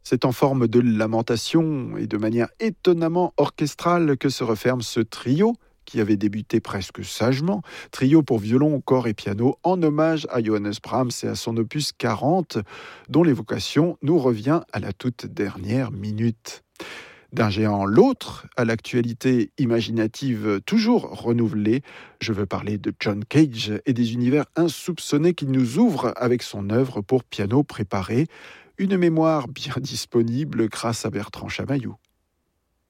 C'est en forme de lamentation et de manière étonnamment orchestrale que se referme ce trio qui avait débuté presque sagement, trio pour violon, corps et piano, en hommage à Johannes Brahms et à son opus 40, dont l'évocation nous revient à la toute dernière minute. D'un géant à l'autre, à l'actualité imaginative toujours renouvelée, je veux parler de John Cage et des univers insoupçonnés qu'il nous ouvre avec son œuvre pour piano préparé, une mémoire bien disponible grâce à Bertrand Chamaillou.